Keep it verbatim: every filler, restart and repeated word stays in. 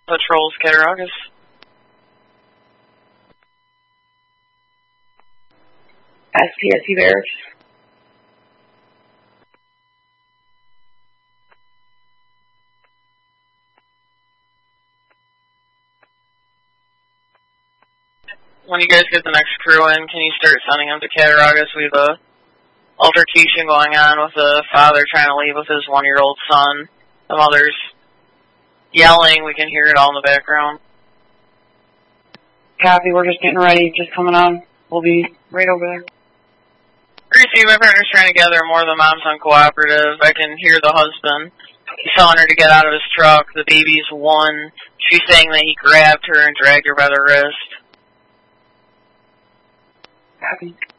Patrols, Cattaraugus. S P S U Barracks. When you guys get the next crew in, can you start sending them to Cattaraugus? We have a altercation going on with a father trying to leave with his one-year-old son. The mother's yelling. We can hear it all in the background. Copy, we're just getting ready, just coming on. We'll be right over there. Gracie, my partner's trying to gather more of the mom's uncooperative. I can hear the husband. He's telling her to get out of his truck. The baby's one. She's saying that he grabbed her and dragged her by the wrist. Copy.